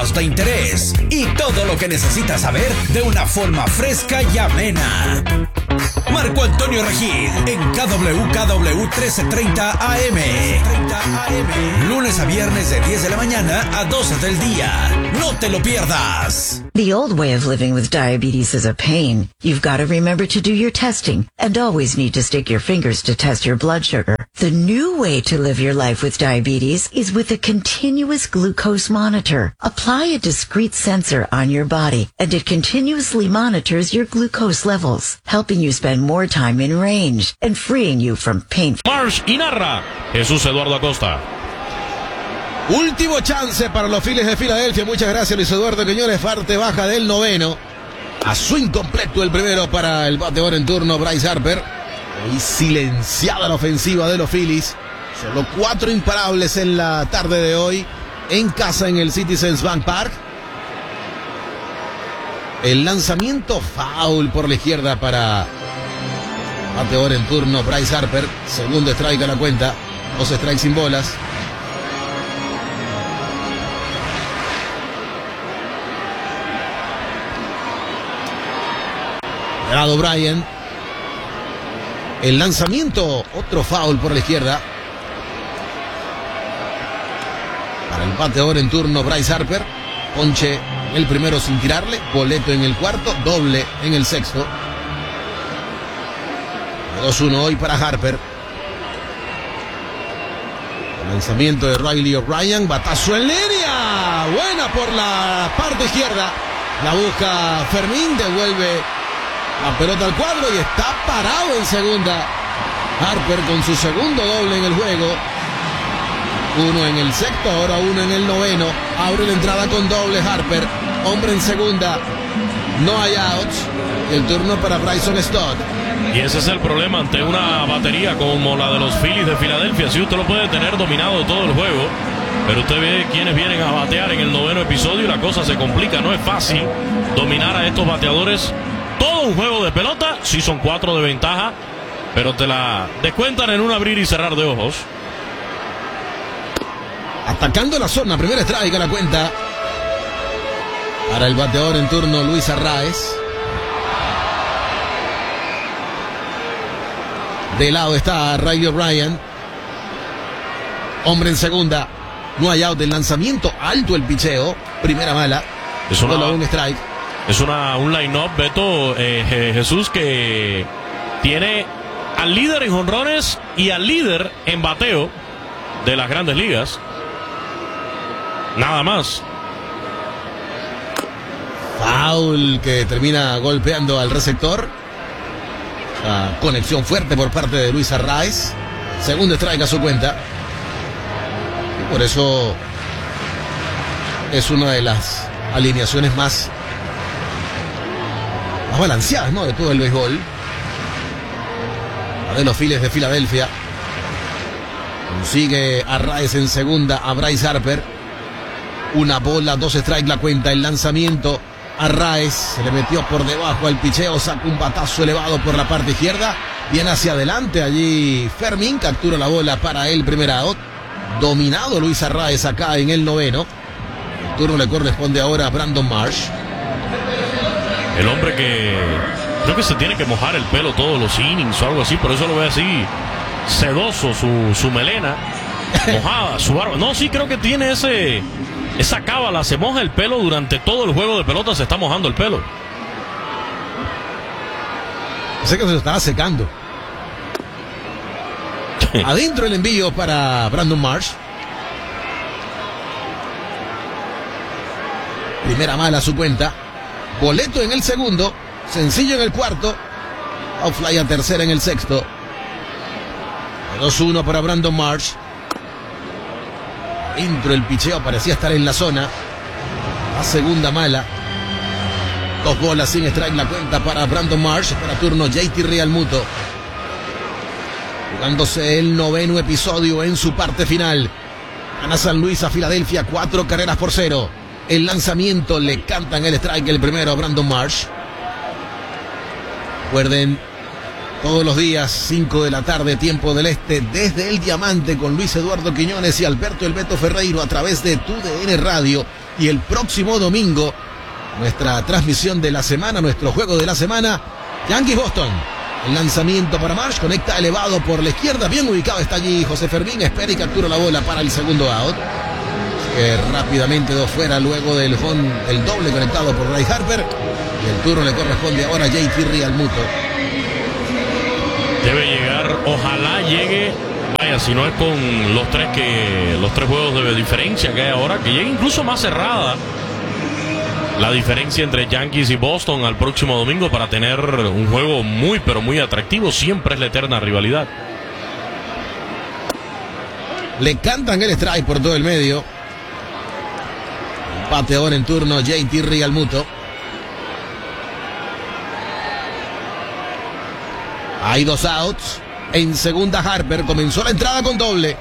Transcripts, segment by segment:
temas de interés y todo lo que necesitas saber de una forma fresca y amena. Marco Antonio Regil en KWKW 1330 AM. Lunes a viernes de 10 de la mañana a 12 del día. No te lo pierdas. The old way of living with diabetes is a pain. You've got to remember to do your testing and always need to stick your fingers to test your blood sugar. The new way to live your life with diabetes is with a continuous glucose monitor. Apply a discrete sensor on your body and it continuously monitors your glucose levels, helping you spend more time in range and freeing you from painful. Marsh y narra Jesús Eduardo Acosta. Último chance para los Phillies de Filadelfia. Muchas gracias, Luis Eduardo Quiñones. Parte baja del noveno. A swing completo el primero para el bateador en turno, Bryce Harper. Y silenciada la ofensiva de los Phillies. Solo 4 imparables en la tarde de hoy. En casa en el Citizens Bank Park. El lanzamiento foul por la izquierda para bateador en turno, Bryce Harper. Segundo strike a la cuenta. 2 strikes sin bolas. O'Brien. El lanzamiento, otro foul por la izquierda. Para el bateador en turno, Bryce Harper. Ponche el primero sin tirarle. Boleto en el cuarto. Doble en el sexto. 2-1 hoy para Harper. El lanzamiento de Riley O'Brien. Batazo en línea. Buena por la parte izquierda. La busca Fermín. Devuelve la pelota al cuadro y está parado en segunda. Harper con su segundo doble en el juego. 1 en el sexto, ahora 1 en el noveno. Abre la entrada con doble Harper. Hombre en segunda. No hay outs. El turno para Bryson Stott. Y ese es el problema ante una batería como la de los Phillies de Filadelfia. Si usted lo puede tener dominado todo el juego, pero usted ve quienes vienen a batear en el noveno episodio y la cosa se complica. No es fácil dominar a estos bateadores. Todo un juego de pelota, sí son 4 de ventaja, pero te la descuentan en un abrir y cerrar de ojos. Atacando la zona, primer strike a la cuenta para el bateador en turno, Luis Arraez. De lado está Riley O'Brien. Hombre en segunda, no hay out del lanzamiento, alto el picheo, primera mala, solo un strike. Es un line-up, Beto, Jesús, que tiene al líder en jonrones y al líder en bateo de las grandes ligas. Nada más. Foul que termina golpeando al receptor. Conexión fuerte por parte de Luis Arraez. Segundo strike a su cuenta. Y por eso es una de las alineaciones más balanceadas, ¿no?, de todo el béisbol. La de los Phillies de Filadelfia. Consigue Arraez en segunda a Bryce Harper. Una bola, 2 strikes la cuenta. El lanzamiento, Arraez se le metió por debajo al picheo, saca un batazo elevado por la parte izquierda, viene hacia adelante. Allí Fermín captura la bola para el primer out. Dominado Luis Arraez acá en el noveno. El turno le corresponde ahora a Brandon Marsh. El hombre que creo que se tiene que mojar el pelo todos los innings o algo así, por eso lo ve así sedoso, su melena mojada, su barba. No, sí, creo que tiene esa cábala, se moja el pelo durante todo el juego de pelota, se está mojando el pelo. Sé que se lo estaba secando. Adentro el envío para Brandon Marsh. Primera mala a su cuenta. Boleto en el segundo. Sencillo en el cuarto. Outfly a tercera en el sexto. 2-1 para Brandon Marsh. Dentro el picheo parecía estar en la zona. La segunda mala. 2 bolas sin strike la cuenta para Brandon Marsh. Para turno JT Realmuto. Jugándose el noveno episodio en su parte final. Gana San Luis a Filadelfia 4 carreras por 0. El lanzamiento, le cantan el strike el primero a Brandon Marsh. Recuerden, todos los días 5 de la tarde, tiempo del este, desde el Diamante con Luis Eduardo Quiñones y Alberto El Beto Ferreiro a través de TUDN Radio Y el próximo domingo, nuestra transmisión de la semana, nuestro juego de la semana, Yankees-Boston. El lanzamiento para Marsh, conecta elevado por la izquierda, bien ubicado está allí José Fermín, espera y captura la bola para el segundo out. Que rápidamente quedó fuera luego del el doble conectado por Bryce Harper. Y el turno le corresponde ahora a JT Realmuto. Debe llegar, ojalá llegue, vaya, si no es con los tres juegos de diferencia que hay ahora, que llegue incluso más cerrada la diferencia entre Yankees y Boston al próximo domingo para tener un juego muy pero muy atractivo. Siempre es la eterna rivalidad. Le cantan el strike por todo el medio. Empate ahora en turno JT Realmuto. Hay 2 outs. En segunda Harper comenzó la entrada con doble.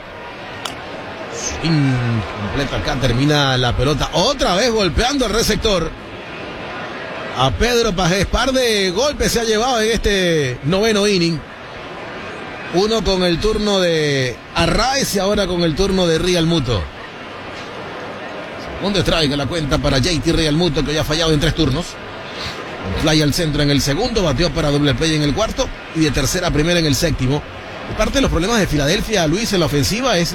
Incompleta acá, termina la pelota otra vez golpeando el receptor. A Pedro Pajés, par de golpes se ha llevado en este noveno inning. Uno con el turno de Arraez y ahora con el turno de Realmuto. Segundo strike a la cuenta para JT Realmuto, que ya ha fallado en 3 turnos. Un fly al centro en el segundo, bateó para doble play en el cuarto y de tercera a primera en el séptimo. Y parte de los problemas de Filadelfia, Luis, en la ofensiva es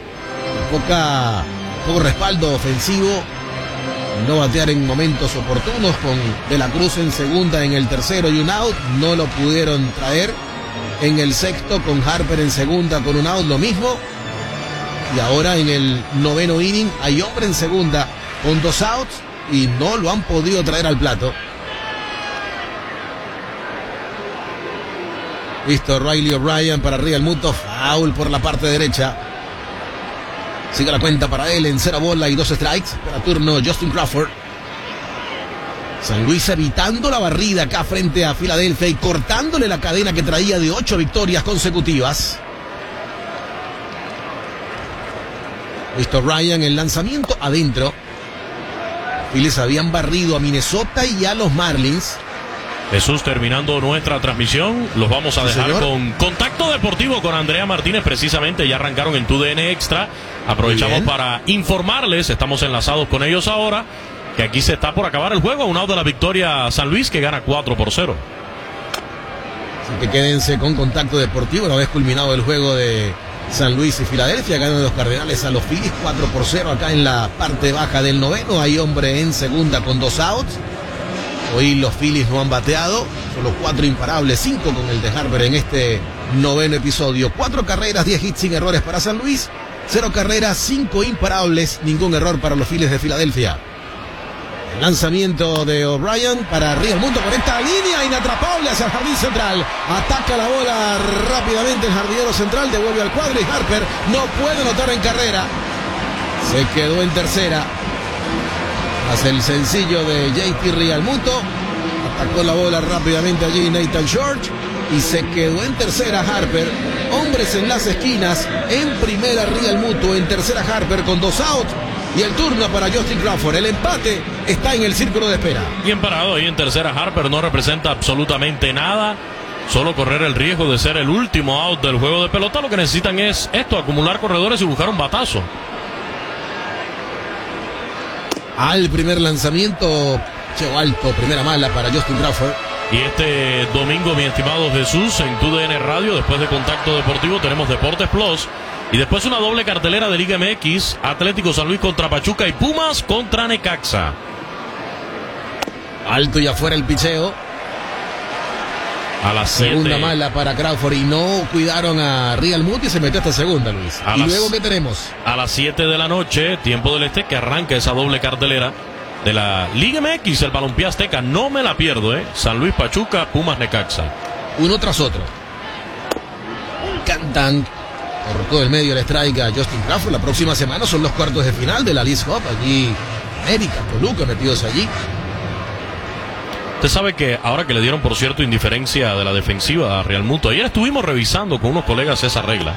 poco respaldo ofensivo, no batear en momentos oportunos, con De la Cruz en segunda en el tercero y un out, no lo pudieron traer en el sexto, con Harper en segunda con un out, lo mismo, y ahora en el noveno inning hay hombre en segunda con 2 outs y no lo han podido traer al plato. Listo, Riley O'Brien para Realmuto, foul por la parte derecha. Sigue la cuenta para él en 0 bola y 2 strikes. Para turno Justin Crawford. San Luis evitando la barrida acá frente a Filadelfia y cortándole la cadena que traía de 8 victorias consecutivas. Listo, Ryan, el lanzamiento adentro. Phillies habían barrido a Minnesota y a los Marlins. Jesús, terminando nuestra transmisión, los vamos a dejar con Contacto Deportivo con Andrea Martínez. Precisamente ya arrancaron en TUDN Extra. Aprovechamos para informarles, estamos enlazados con ellos ahora, que aquí se está por acabar el juego. Un out de la victoria San Luis, que gana 4-0. Así que quédense con Contacto Deportivo. Una vez culminado el juego de San Luis y Filadelfia, ganan los Cardenales a los Phillies 4-0 acá en la parte baja del noveno. Hay hombre en segunda con 2 outs. Hoy los Phillies no han bateado, solo 4 imparables, 5 con el de Harper en este noveno episodio. 4 carreras, 10 hits sin errores para San Luis, 0 carreras, 5 imparables, ningún error para los Phillies de Filadelfia. El lanzamiento de O'Brien para Realmuto por esta línea inatrapable hacia el jardín central. Ataca la bola rápidamente el jardinero central, devuelve al cuadro y Harper no puede anotar en carrera. Se quedó en tercera. Hace el sencillo de JT Realmuto. Atacó la bola rápidamente allí Nathan George. Y se quedó en tercera Harper. Hombres en las esquinas. En primera Realmuto. En tercera Harper con 2 outs. Y el turno para Justin Crawford. El empate está en el círculo de espera. Bien parado ahí en tercera Harper. No representa absolutamente nada. Solo correr el riesgo de ser el último out del juego de pelota. Lo que necesitan es esto, acumular corredores y buscar un batazo. Al primer lanzamiento, cheo alto, primera mala para Justin Crawford. Y este domingo, mi estimado Jesús, en TUDN Radio, después de Contacto Deportivo, tenemos Deportes Plus. Y después una doble cartelera de Liga MX, Atlético San Luis contra Pachuca y Pumas contra Necaxa. Alto y afuera el picheo. A las 7. Segunda mala para Crawford y no cuidaron a Realmuto y se metió hasta segunda, Luis. ¿Y luego qué tenemos? A las 7 de la noche, tiempo del este, que arranca esa doble cartelera de la Liga MX, el Balompié Azteca. No me la pierdo, San Luis, Pachuca, Pumas, Necaxa. Uno tras otro. Cantan por todo el medio el strike a Justin Crawford. La próxima semana son los cuartos de final de la League Cup. Allí América, Toluca metidos allí. Usted sabe que ahora que le dieron, por cierto, indiferencia de la defensiva a Realmuto, ayer estuvimos revisando con unos colegas esa regla.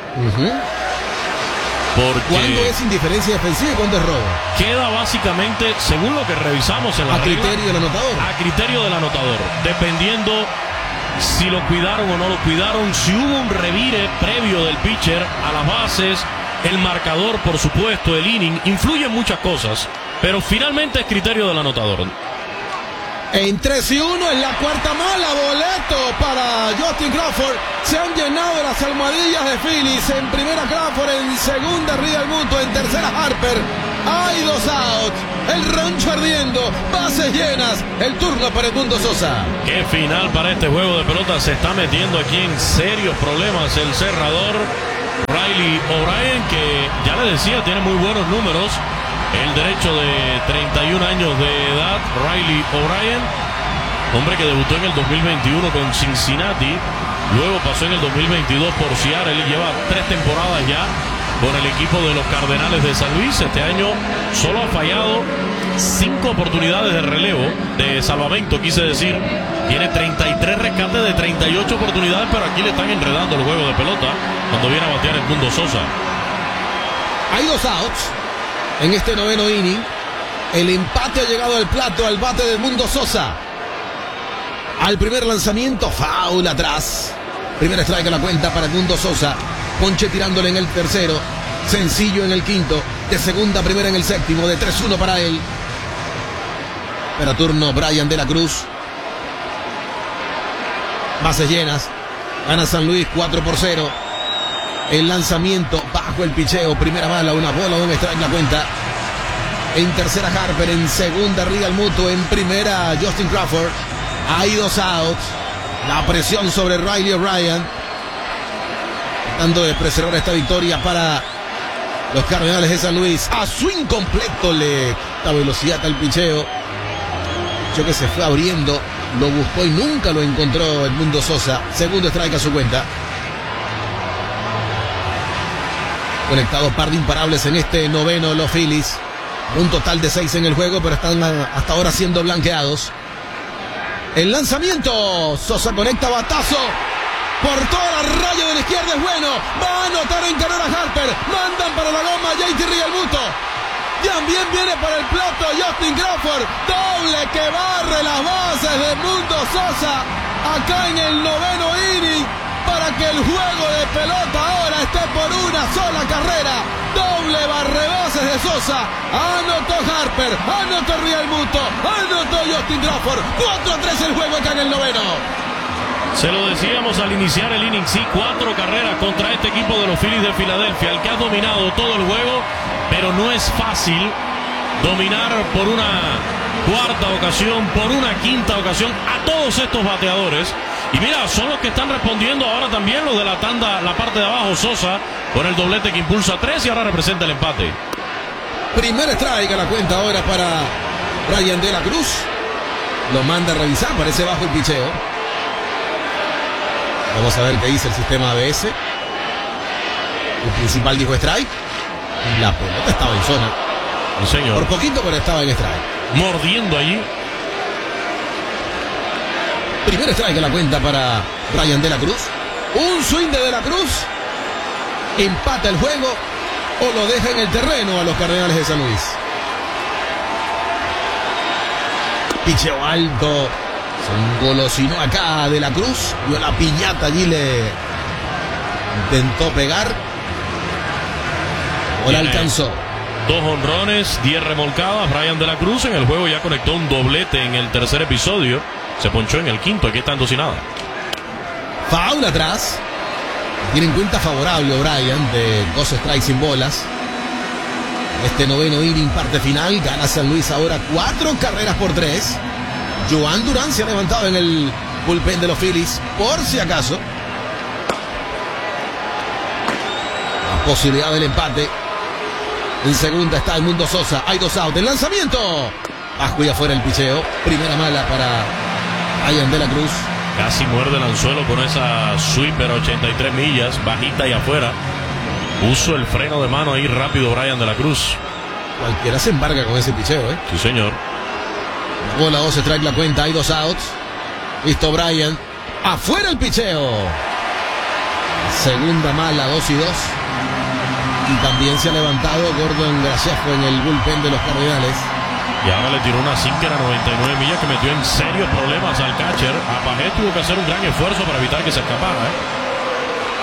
Porque ¿cuándo es indiferencia defensiva y cuándo es robo? Queda básicamente, según lo que revisamos en la regla, criterio del anotador. A criterio del anotador, dependiendo si lo cuidaron o no lo cuidaron, si hubo un revire previo del pitcher a las bases, el marcador, por supuesto, el inning, influyen muchas cosas. pero finalmente es criterio del anotador. En 3-1 en la cuarta mala, boleto para Justin Crawford. Se han llenado las almohadillas de Phillies. En primera Crawford, en segunda Real Muto, en tercera Harper. Hay 2 outs. El rancho ardiendo, bases llenas. El turno para Edmundo Sosa. Qué final para este juego de pelota. Se está metiendo aquí en serios problemas el cerrador Riley O'Brien, que ya le decía, tiene muy buenos números. El derecho de 31 años de edad, Riley O'Brien, hombre que debutó en el 2021 con Cincinnati, luego pasó en el 2022 por Seattle y lleva 3 temporadas ya con el equipo de los Cardenales de San Luis. Este año solo ha fallado 5 oportunidades de relevo, de salvamento quise decir. Tiene 33 rescates de 38 oportunidades, pero aquí le están enredando el juego de pelota cuando viene a batear Edmundo Sosa. Hay 2 outs en este noveno inning. El empate ha llegado al plato al bate de Edmundo Sosa. Al primer lanzamiento, foul atrás. Primer strike a la cuenta para Edmundo Sosa. Ponche tirándole en el tercero. Sencillo en el quinto. De segunda a primera en el séptimo. De 3-1 para él. Pero turno Brian de la Cruz. Bases llenas. Gana San Luis 4-0. El lanzamiento bajo el picheo. Primera mala, una bola, un strike la cuenta. En tercera Harper. En segunda Real Muto. En primera Justin Crawford. Hay 2 outs. La presión sobre Riley O'Brien. Tratando de preservar esta victoria para los Cardenales de San Luis. A swing completo le da velocidad al picheo. Yo que se fue abriendo. Lo buscó y nunca lo encontró Edmundo Sosa. Segundo strike a su cuenta. Conectados par de imparables en este noveno los Phillies. Un total de 6 en el juego, pero están hasta ahora siendo blanqueados. El lanzamiento. Sosa conecta, batazo. Por toda la raya de la izquierda es bueno. Va a anotar en carrera Harper. Mandan para la goma JT Real Muto. También viene para el plato Justin Crawford. Doble que barre las bases de Edmundo Sosa. Acá en el noveno inning. Para que el juego de pelota ahora esté por una sola carrera. Doble barrebases de Sosa. Anotó Harper. Anotó Real Muto. Anotó Justin Crawford. 4-3 el juego acá en el noveno. Se lo decíamos al iniciar el inning, sí, 4 carreras contra este equipo de los Phillies de Filadelfia, el que ha dominado todo el juego, pero no es fácil dominar por una cuarta ocasión, por una quinta ocasión a todos estos bateadores. Y mira, son los que están respondiendo ahora también los de la tanda, la parte de abajo. Sosa con el doblete que impulsa 3 y ahora representa el empate. Primer strike a la cuenta ahora para Brian de la Cruz. Lo manda a revisar, parece bajo el picheo. Vamos a ver qué dice el sistema ABS. El principal dijo strike. La pelota estaba en zona. Sí, señor. Por poquito, pero estaba en strike. Mordiendo allí. Primer strike a la cuenta para Brian de la Cruz. Un swing de la Cruz. Empata el juego o lo deja en el terreno a los Cardenales de San Luis. Picheo alto. Se engolosinó acá de la Cruz. Vio la piñata allí, le intentó pegar. O la alcanzó. 2 honrones, 10 remolcadas. Brian de la Cruz en el juego ya conectó un doblete en el tercer episodio. Se ponchó en el quinto. Aquí está en 2-0. Foul atrás. Tiene en cuenta favorable O'Brien de 2 strikes sin bolas. Este noveno inning, parte final. Gana San Luis ahora 4 carreras por 3. Joan Durán se ha levantado en el bullpen de los Phillies, por si acaso. La posibilidad del empate. En segunda está Edmundo Sosa. Hay 2 outs. El lanzamiento. Bajo y afuera el picheo. Primera mala para Brian de la Cruz. Casi muerde el anzuelo con esa sweeper a 83 millas, bajita y afuera. Puso el freno de mano ahí rápido Brian de la Cruz. Cualquiera se embarca con ese picheo, ¿eh? Sí, señor. Bola 2, strike la cuenta, hay 2 outs. Listo Brian. Afuera el picheo. Segunda mala, 2-2. Y también se ha levantado Gordon Graciasco en el bullpen de los Cardenales. Y ahora le tiró una sinker a 99 millas que metió en serios problemas al catcher. Apagé tuvo que hacer un gran esfuerzo para evitar que se escapara,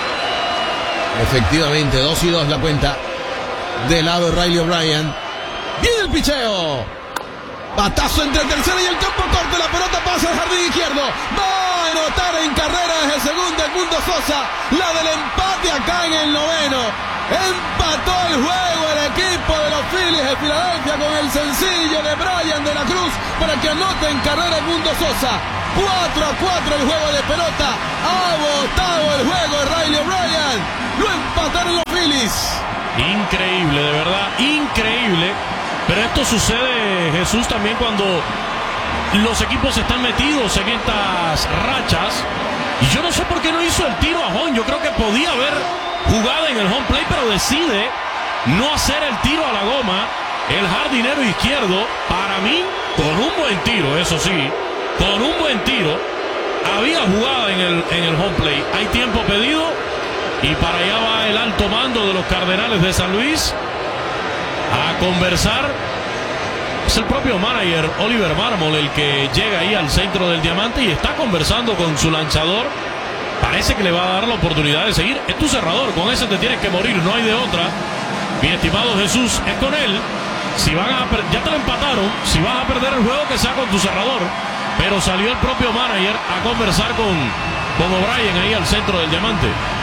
Efectivamente, 2-2 la cuenta. De lado Riley O'Brien. Viene el picheo. Batazo entre el tercero y el campo corto. La pelota pasa al jardín izquierdo. Va a anotar en carrera desde segunda el Mundo Sosa. La del empate acá en el noveno. Empató el juego el equipo de los Phillies de Filadelfia con el sencillo de Bryan de la Cruz para que anote en carrera el Mundo Sosa. 4-4 el juego de pelota. Ha botado el juego de Riley O'Brien. Lo empataron los Phillies. Increíble, de verdad, increíble. Pero esto sucede, Jesús, también cuando los equipos están metidos en estas rachas. Y yo no sé por qué no hizo el tiro a home. Yo creo que podía haber jugada en el home play, pero decide no hacer el tiro a la goma. El jardinero izquierdo, para mí, con un buen tiro, eso sí, con un buen tiro, había jugada en el home play. Hay tiempo pedido y para allá va el alto mando de los Cardenales de San Luis a conversar. Es el propio manager Oliver Marmol el que llega ahí al centro del diamante y está conversando con su lanzador. Parece que le va a dar la oportunidad de seguir. Es tu cerrador, con ese te tienes que morir, no hay de otra. Mi estimado Jesús, es con él. Si van a ya te lo empataron. Si vas a perder el juego, que sea con tu cerrador. Pero salió el propio manager a conversar con O'Brien ahí al centro del diamante.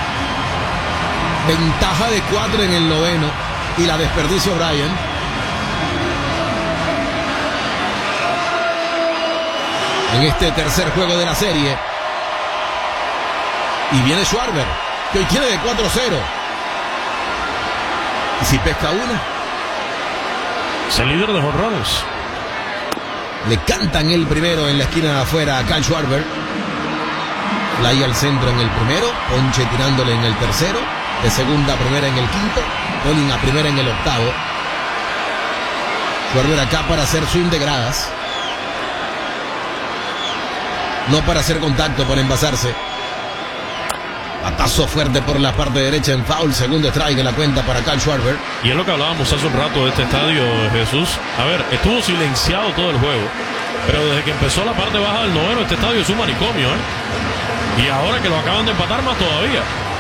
Ventaja de 4 en el noveno y la desperdicia O'Brien. En este tercer juego de la serie. Y viene Schwarber, que hoy tiene de 4-0. Y si pesca una, es el líder de jonrones. Le cantan el primero en la esquina de afuera a Kyle Schwarber. Fly al centro en el primero, ponche tirándole en el tercero, de segunda a primera en el quinto, Colin a primera en el octavo. Schwarber acá para hacer swing de gradas, no para hacer contacto, para envasarse. Batazo fuerte por la parte derecha en foul, segundo strike en la cuenta para Kyle Schwarber. Y es lo que hablábamos hace un rato de este estadio, Jesús. A ver, estuvo silenciado todo el juego, pero desde que empezó la parte baja del noveno, este estadio es un manicomio, ¿eh? Y ahora que lo acaban de empatar, más todavía.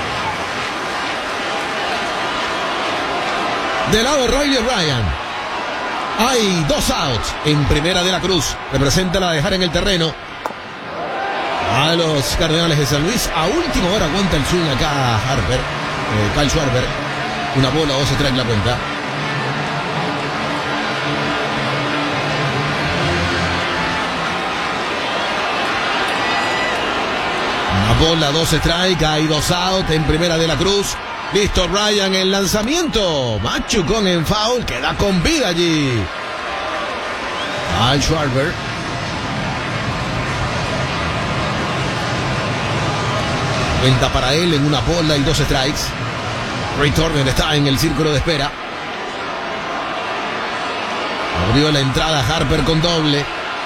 Del lado de Riley O'Brien, hay 2 outs en primera de la Cruz. Representa la dejar en el terreno a los Cardenales de San Luis. A última hora aguanta el swing acá Harper, Kyle Schwarber. Una bola, 2 strikes en la cuenta. Una bola, 2 strikes, hay 2 outs en primera de la Cruz. Listo Ryan, el lanzamiento. Machucón en foul, queda con vida allí Kyle Schwarber. Cuenta para él en una bola y 2 strikes. Ray Turner está en el círculo de espera. Abrió la entrada Harper con doble.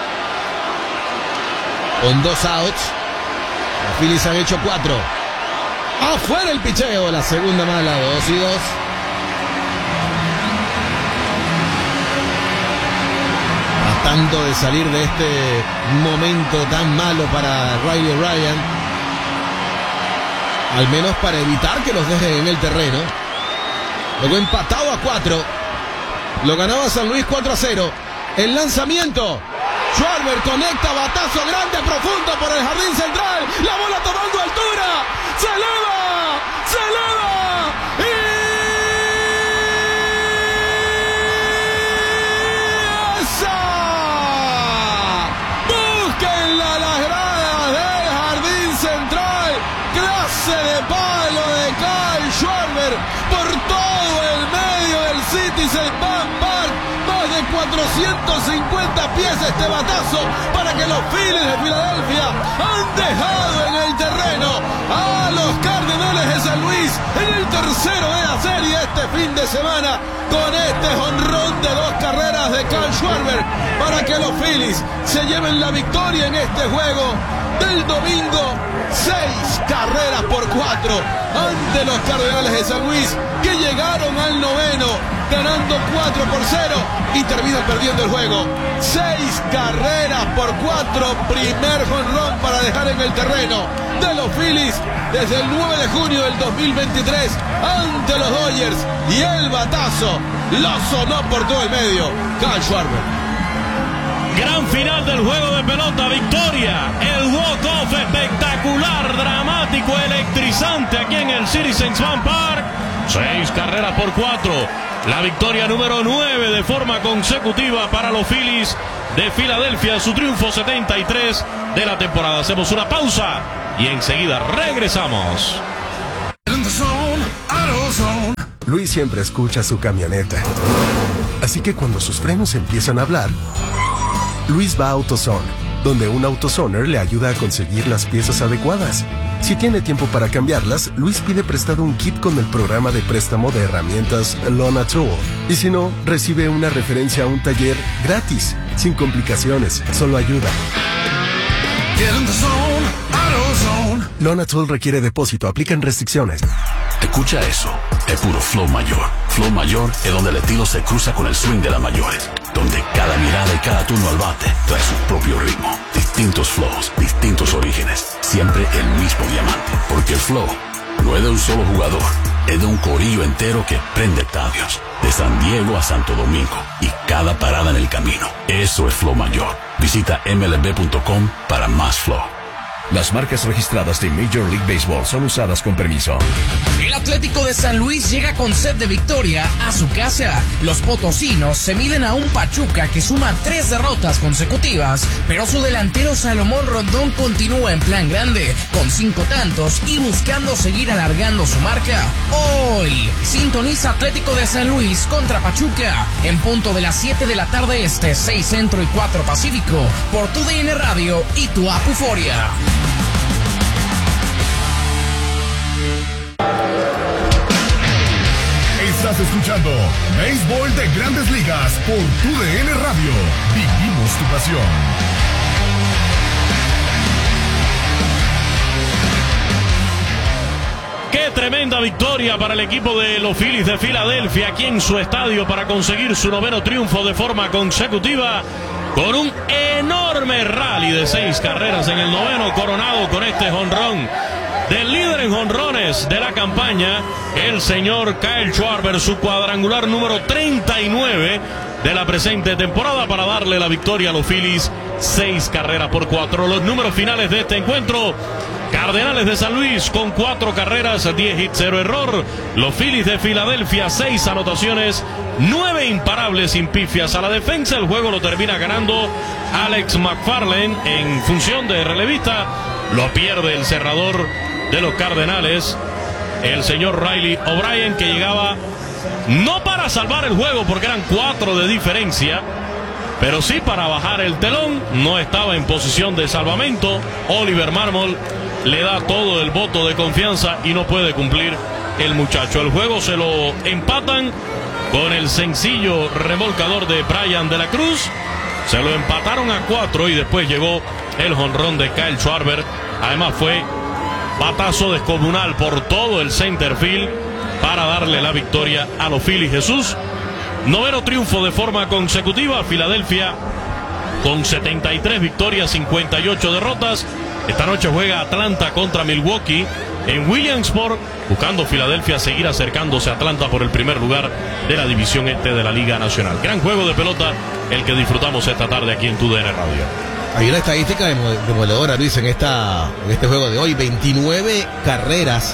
Con 2 outs. Los Phillies han hecho 4. Afuera el picheo. La segunda mala. 2-2. Tratando de salir de este momento tan malo para Riley O'Brien. Al menos para evitar que los dejen en el terreno. Luego empatado a 4. Lo ganaba San Luis 4-0. El lanzamiento. Schwarber conecta, batazo grande, profundo por el jardín central. La bola tomando altura. Se eleva. Se eleva. Y esa. Búsquenla las gradas del jardín central. Clase de palo de Kyle Schwarber por todo el medio del Citizens Bank Park. Más de 450 pies este batazo para que los Phillies de Filadelfia han dejado en el terreno a los Cardenales de San Luis en el tercero de la serie este fin de semana, con este jonrón de 2 carreras de Kyle Schwarber para que los Phillies se lleven la victoria en este juego del domingo. 6 carreras por 4 ante los Cardenales de San Luis, que llegaron al noveno ganando 4-0 y terminan perdiendo el juego. 6 carreras por 4, primer jonrón para dejar en el terreno de los Phillies desde el 9 de junio del 2023 ante los Dodgers, y el batazo Lo sonó por todo el medio. Kyle Schwarber. Gran final del juego de pelota, victoria, el walk-off espectacular, dramático, electrizante aquí en el Citizens Bank Park. 6 carreras por 4, la victoria número 9 de forma consecutiva para los Phillies de Filadelfia, su triunfo 73 de la temporada. Hacemos una pausa y enseguida regresamos. Luis siempre escucha su camioneta, así que cuando sus frenos empiezan a hablar, Luis va a AutoZone, donde un AutoZoner le ayuda a conseguir las piezas adecuadas. Si tiene tiempo para cambiarlas, Luis pide prestado un kit con el programa de préstamo de herramientas Lona Tool. Y si no, recibe una referencia a un taller gratis, sin complicaciones, solo ayuda. Lona Tool requiere depósito, aplican restricciones. Escucha eso, es puro flow mayor. Flow mayor es donde el estilo se cruza con el swing de las mayores, donde cada mirada y cada turno al bate trae su propio ritmo. Distintos flows, distintos orígenes, siempre el mismo diamante. Porque el flow no es de un solo jugador, es de un corillo entero que prende estadios, de San Diego a Santo Domingo, y cada parada en el camino. Eso es flow mayor. Visita mlb.com para más flow. Las marcas registradas de Major League Baseball son usadas con permiso. El Atlético de San Luis llega con sed de victoria a su casa. Los potosinos se miden a un Pachuca que suma 3 derrotas consecutivas, pero su delantero Salomón Rondón continúa en plan grande, con 5 tantos y buscando seguir alargando su marca. Hoy, sintoniza Atlético de San Luis contra Pachuca, en punto de las 7 de la tarde este, 6 centro y 4 pacífico, por tu DN Radio y tu app Euforia. Estás escuchando Béisbol de Grandes Ligas por tu DN Radio. Vivimos tu pasión. Qué tremenda victoria para el equipo de los Phillies de Filadelfia aquí en su estadio para conseguir su 9º triunfo de forma consecutiva, con un enorme rally de 6 carreras en el 9º, coronado con este jonrón del líder en jonrones de la campaña, el señor Kyle Schwarber, su cuadrangular número 39 de la presente temporada para darle la victoria a los Phillies, 6 carreras por 4. Los números finales de este encuentro: Cardenales de San Luis con 4 carreras, 10 hits, 0 error. Los Phillies de Filadelfia, 6 anotaciones, 9 imparables sin pifias. A la defensa el juego lo termina ganando Alex McFarland en función de relevista. Lo pierde el cerrador de los Cardenales, el señor Riley O'Brien, que llegaba no para salvar el juego porque eran 4 de diferencia, pero sí para bajar el telón. No estaba en posición de salvamento. Oliver Marmol le da todo el voto de confianza y no puede cumplir el muchacho. El juego se lo empatan con el sencillo remolcador de Brian de la Cruz. Se lo empataron a 4 y después llegó el jonrón de Kyle Schwarber. Además fue batazo descomunal por todo el center field para darle la victoria a los Phillies. Jesús, 9º triunfo de forma consecutiva. Filadelfia con 73 victorias, 58 derrotas. Esta noche juega Atlanta contra Milwaukee en Williamsport, buscando Filadelfia seguir acercándose a Atlanta por el primer lugar de la división este de la Liga Nacional. Gran juego de pelota el que disfrutamos esta tarde aquí en tu DN Radio. Hay una estadística demoledora, Luis, en este juego de hoy. 29 carreras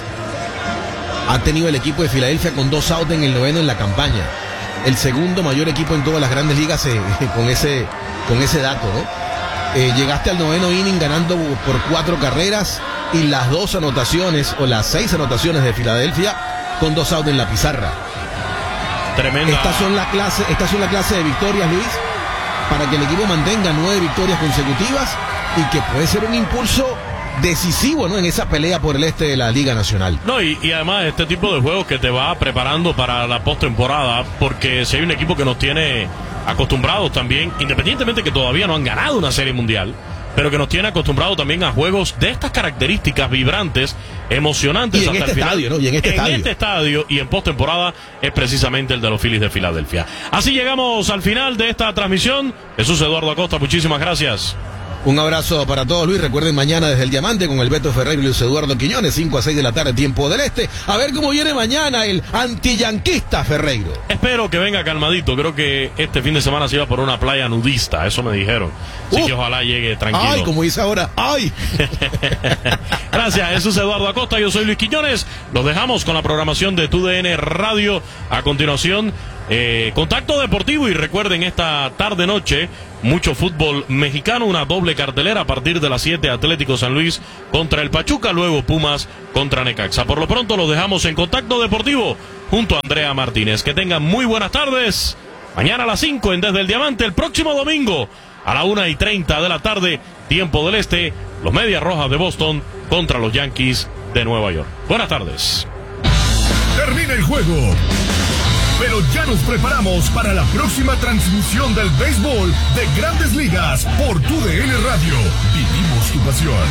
ha tenido el equipo de Filadelfia con 2 outs en el 9º en la campaña. El segundo mayor equipo en todas las grandes ligas con ese dato, ¿no? Llegaste al 9º inning ganando por 4 carreras y las 2 anotaciones o las 6 anotaciones de Filadelfia con 2 outs en la pizarra. Tremenda. Estas son la clase de victorias, Luis, para que el equipo mantenga 9 victorias consecutivas y que puede ser un impulso decisivo, ¿no?, en esa pelea por el este de la Liga Nacional. No, y además este tipo de juegos que te va preparando para la postemporada, porque si hay un equipo que nos tiene acostumbrados también, independientemente que todavía no han ganado una serie mundial, pero que nos tiene acostumbrados también a juegos de estas características vibrantes, emocionantes. Y en este estadio, ¿no? Y en este estadio y en postemporada es precisamente el de los Phillies de Filadelfia. Así llegamos al final de esta transmisión. Jesús Eduardo Acosta, muchísimas gracias. Un abrazo para todos, Luis. Recuerden mañana desde el Diamante con el Beto Ferreiro y Luis Eduardo Quiñones, 5 a 6 de la tarde, tiempo del este. A ver cómo viene mañana el antiyanquista Ferreiro. Espero que venga calmadito. Creo que este fin de semana se iba por una playa nudista, eso me dijeron. Así que ojalá llegue tranquilo. Ay, como dice ahora, ay. Gracias, Jesús Eduardo Acosta. Yo soy Luis Quiñones. Los dejamos con la programación de TUDN Radio. A continuación, Contacto Deportivo. Y recuerden, esta tarde-noche, mucho fútbol mexicano, una doble cartelera a partir de las 7, Atlético San Luis contra el Pachuca, luego Pumas contra Necaxa. Por lo pronto los dejamos en Contacto Deportivo junto a Andrea Martínez. Que tengan muy buenas tardes. Mañana a las 5 en Desde el Diamante. El próximo domingo a la 1:30 de la tarde, tiempo del este, los Medias Rojas de Boston contra los Yankees de Nueva York. Buenas tardes. Termina el juego, pero ya nos preparamos para la próxima transmisión del béisbol de Grandes Ligas por TUDN Radio. Vivimos tu pasión.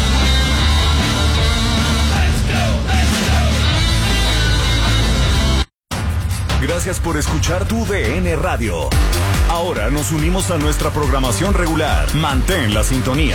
Gracias por escuchar TUDN Radio. Ahora nos unimos a nuestra programación regular. Mantén la sintonía.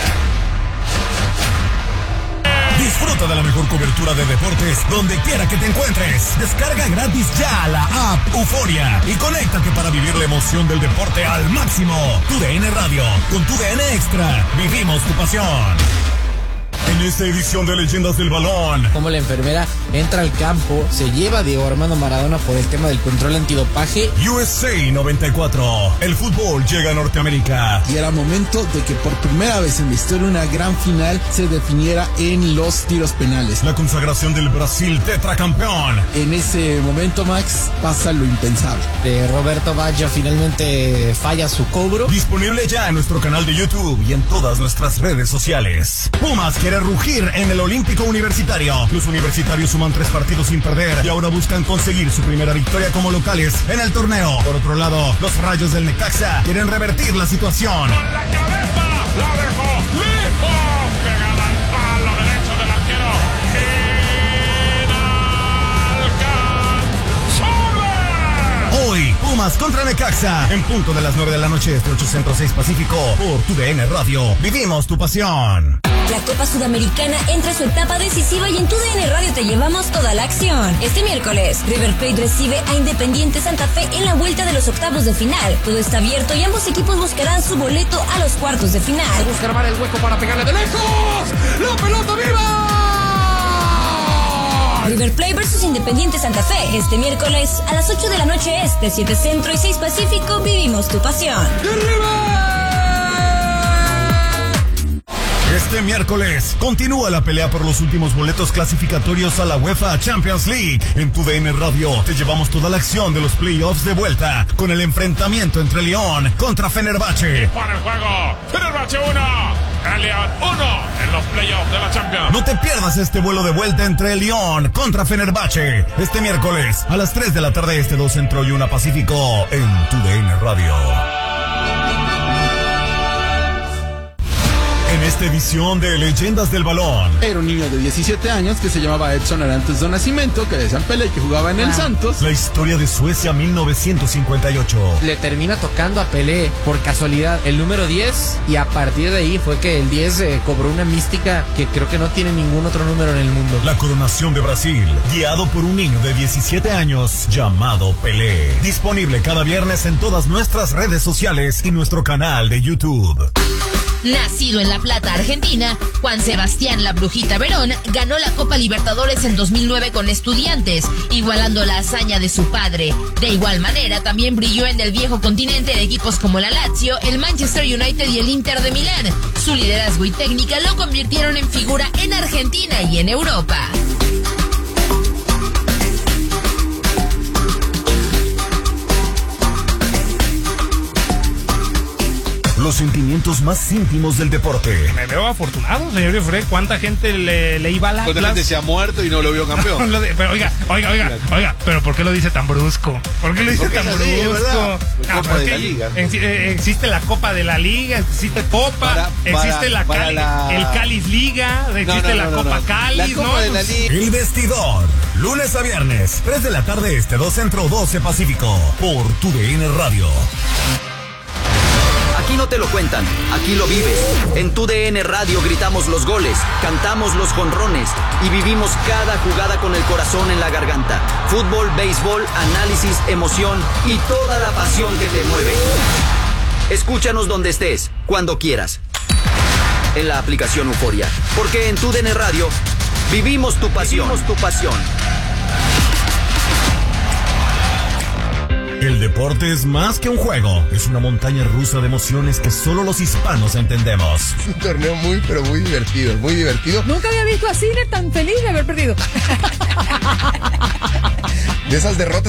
Disfruta de la mejor cobertura de deportes donde quiera que te encuentres. Descarga gratis ya la app Euforia y conéctate para vivir la emoción del deporte al máximo. TUDN Radio, con TUDN Extra, vivimos tu pasión. En esta edición de Leyendas del Balón, Como la enfermera entra al campo, se lleva a Diego Armando Maradona por el tema del control antidopaje. USA 94, el fútbol llega a Norteamérica. Y era momento de que por primera vez en la historia una gran final se definiera en los tiros penales. La consagración del Brasil tetracampeón. En ese momento, Max, pasa lo impensable. Roberto Baggio finalmente falla su cobro. Disponible ya en nuestro canal de YouTube y en todas nuestras redes sociales. Pumas quiere rugir en el Olímpico Universitario. Los universitarios suman 3 partidos sin perder y ahora buscan conseguir su primera victoria como locales en el torneo. Por otro lado, los Rayos del Necaxa quieren revertir la situación. Con la cabeza, la dejó lejos, pegada al palo derecho del arquero. Inalcanzable. Hoy, Pumas contra Necaxa, en punto de las 9 de la noche, 8 Centro 6 Pacífico, por TUDN Radio. Vivimos tu pasión. La Copa Sudamericana entra a su etapa decisiva y en TUDN Radio te llevamos toda la acción. Este miércoles, River Plate recibe a Independiente Santa Fe en la vuelta de los octavos de final. Todo está abierto y ambos equipos buscarán su boleto a los cuartos de final. Se busca armar el hueco para pegarle de lejos. ¡La pelota viva! River Plate versus Independiente Santa Fe. Este miércoles a las 8 de la noche este, 7 Centro y 6 Pacífico, vivimos tu pasión. Este miércoles continúa la pelea por los últimos boletos clasificatorios a la UEFA Champions League. En TUDN Radio te llevamos toda la acción de los playoffs de vuelta con el enfrentamiento entre Lyon contra Fenerbahce. Para el juego, Fenerbahce 1, el Lyon 1 en los playoffs de la Champions. No te pierdas este vuelo de vuelta entre Lyon contra Fenerbahce este miércoles a las 3 de la tarde este, 2 Centro y 1 Pacífico en TUDN Radio. En esta edición de Leyendas del Balón. Era un niño de 17 años que se llamaba Edson Arantes do Nascimento, que le decían Pelé y que jugaba en el Santos. La historia de Suecia 1958. Le termina tocando a Pelé por casualidad el número 10 y a partir de ahí fue que el 10 cobró una mística que creo que no tiene ningún otro número en el mundo. La coronación de Brasil, guiado por un niño de 17 años llamado Pelé. Disponible cada viernes en todas nuestras redes sociales y nuestro canal de YouTube. Nacido en La Plata, Argentina, Juan Sebastián La Brujita Verón ganó la Copa Libertadores en 2009 con Estudiantes, igualando la hazaña de su padre. De igual manera, también brilló en el viejo continente en equipos como la Lazio, el Manchester United y el Inter de Milán. Su liderazgo y técnica lo convirtieron en figura en Argentina y en Europa. Los sentimientos más íntimos del deporte. Me veo afortunado, señor Efraín. ¿Cuánta gente le iba a la ¿Cuánta gente se ha muerto y no lo vio campeón? Pero oiga, ¿pero por qué lo dice tan brusco? ¿Por qué lo dice tan brusco? Copa de la Liga. Existe la Copa de la Liga, existe Copa, existe el Cáliz Liga, existe la Copa Cáliz, ¿no? El Vestidor, lunes a viernes, 3 de la tarde este, 2 Centro, 12 Pacífico, por TUDN Radio. Aquí Aquí no te lo cuentan, aquí lo vives. En tu DN Radio gritamos los goles, cantamos los jonrones y vivimos cada jugada con el corazón en la garganta. Fútbol, béisbol, análisis, emoción y toda la pasión que te mueve. Escúchanos donde estés, cuando quieras. En la aplicación Euforia, porque en tu DN Radio vivimos tu pasión. El deporte es más que un juego, es una montaña rusa de emociones que solo los hispanos entendemos. Es un torneo muy, pero muy divertido, muy divertido. Nunca había visto a Cine tan feliz de haber perdido. De esas derrotas